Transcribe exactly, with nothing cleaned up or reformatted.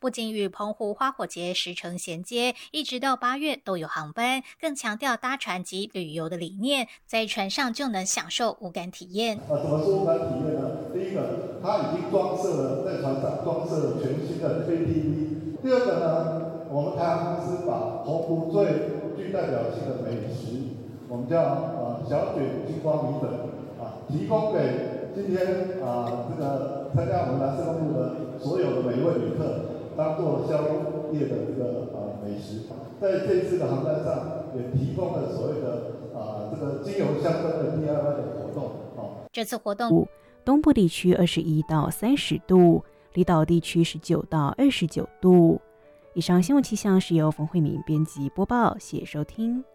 不仅与澎湖花火节时程衔接，一直到八月都有航班，更强调搭船及旅游的理念，在船上就能享受无感体验。 呃，怎么说无感体验呢？第一个，它已经装设了在船上装设了全新的 K T V。第二个呢，我们台航公司把澎湖最具代表性的美食，我们叫呃小卷金光米粉啊，提供给今天啊这个参加我们蓝色公路的所有的每一位旅客，当做宵夜的这个呃美食。在这次的航班上，也提供了所谓的啊这个精油香氛的 D I Y 的活动哦。 这次活动， 东部地区二十一到三十度，离岛地区十九到二十九度。以上新闻气象是由冯慧敏编辑播报，谢谢收听。